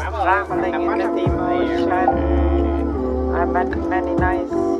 traveling in the ocean. I met many nice